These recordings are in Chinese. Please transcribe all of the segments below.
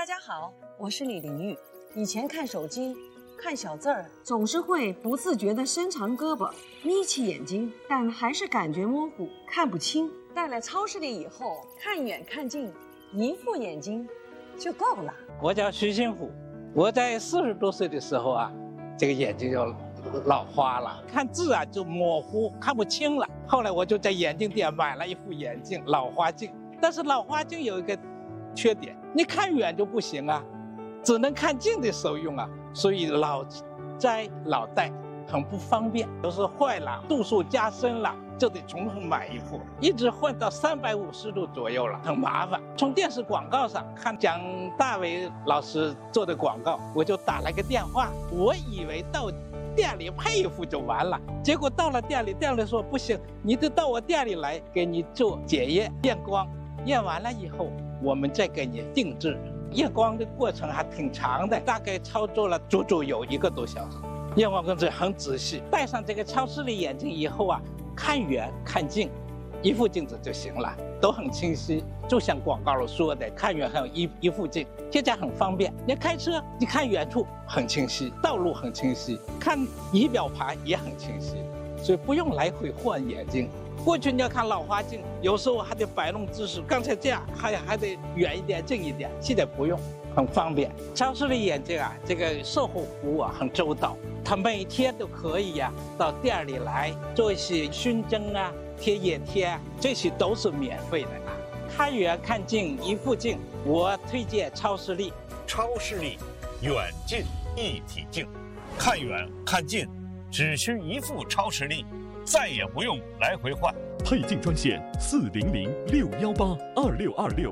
大家好，我是李玲玉。以前看手机、看小字儿，总是会不自觉地伸长胳膊、眯起眼睛，但还是感觉模糊，看不清。到了超视力以后，看远看近，一副眼睛就够了。 我叫徐新虎，我在40多岁的时候啊，这个眼睛就老花了，看字啊就模糊，看不清了。后来我就在眼镜店买了一副眼镜，老花镜。但是老花镜有一个缺点，你看远就不行啊，只能看近的时候用啊，所以老摘老戴很不方便。有时候坏了，度数加深了，就得重新买一副，一直换到350度左右了，很麻烦。从电视广告上看蒋大为老师做的广告，我就打了个电话，我以为到店里配一副就完了，结果到了店里，店里说不行，你得到我店里来给你做检验验光，验完了以后我们再给你定制。验光的过程还挺长的，大概操作了足足有1个多小时。验光工作很仔细，戴上这个超视力眼镜以后啊，看远看近，一副镜子就行了，都很清晰。就像广告里说的，看远还有一副镜，现在很方便。你开车，你看远处很清晰，道路很清晰，看仪表盘也很清晰，所以不用来回换眼镜。过去你要看老花镜，有时候还得摆弄姿势，刚才这样还得远一点近一点，现在不用，很方便。超视力眼镜啊，这个售后服务啊很周到，他每天都可以呀到店里来做一些熏蒸啊、贴眼贴啊，这些都是免费的啊。看远看近一副镜，我推荐超视力。 超视力，远近一体镜，看远看近，只需一副超视力。再也不用来回换。 配镜专线400-618-2626。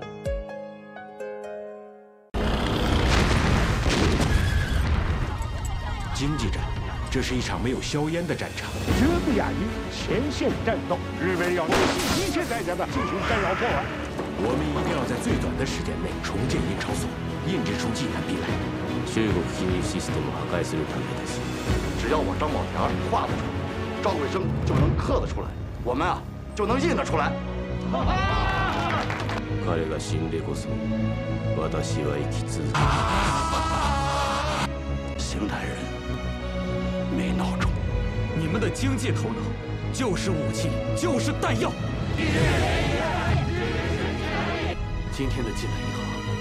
经济战，这是一场没有硝烟的战场。 绝不亚于前线战斗。日本要一切代价的进行干扰破坏。 我们一定要在最短的时间内重建印钞所，印制出济南币来。 中国金融システムを破壊するためです。 只要我张宝田画得出来，赵贵生就能刻得出来，我们啊就能印得出来。 彼が死んでこそ、私は生き続ける。 邢台人没孬种， 你们的经济头脑就是武器，就是弹药。 今天的济南银行